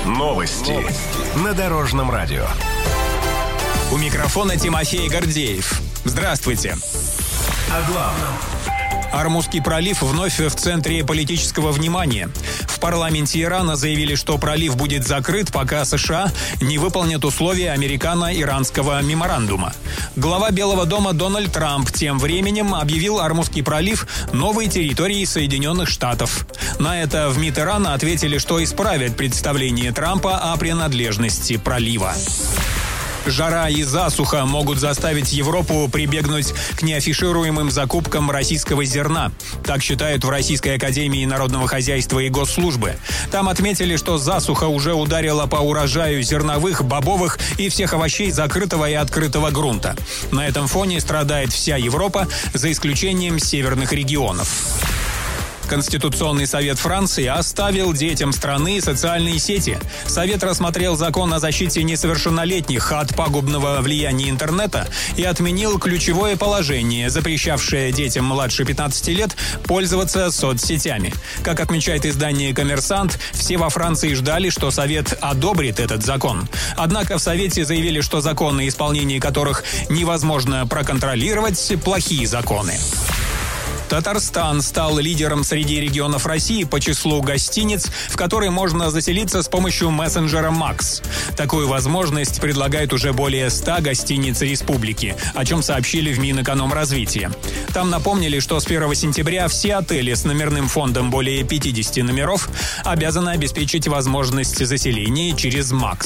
Новости на Дорожном радио. У микрофона Тимофей Гордеев. Здравствуйте. О главном. Ормузский пролив вновь в центре политического внимания. В парламенте Ирана заявили, что пролив будет закрыт, пока США не выполнят условия американо-иранского меморандума. Глава Белого дома Дональд Трамп тем временем объявил Ормузский пролив новой территорией Соединенных Штатов. На это в МИД Ирана ответили, что исправят представление Трампа о принадлежности пролива. Жара и засуха могут заставить Европу прибегнуть к неафишируемым закупкам российского зерна. Так считают в Российской академии народного хозяйства и госслужбы. Там отметили, что засуха уже ударила по урожаю зерновых, бобовых и всех овощей закрытого и открытого грунта. На этом фоне страдает вся Европа, за исключением северных регионов. Конституционный совет Франции оставил детям страны социальные сети. Совет рассмотрел закон о защите несовершеннолетних от пагубного влияния интернета и отменил ключевое положение, запрещавшее детям младше 15 лет пользоваться соцсетями. Как отмечает издание «Коммерсант», все во Франции ждали, что Совет одобрит этот закон. Однако в Совете заявили, что законы, исполнение которых невозможно проконтролировать, плохие законы. Татарстан стал лидером среди регионов России по числу гостиниц, в которые можно заселиться с помощью мессенджера Макс. Такую возможность предлагают уже более 100 гостиниц республики, о чем сообщили в Минэкономразвития. Там напомнили, что с 1 сентября все отели с номерным фондом более 50 номеров обязаны обеспечить возможность заселения через Макс.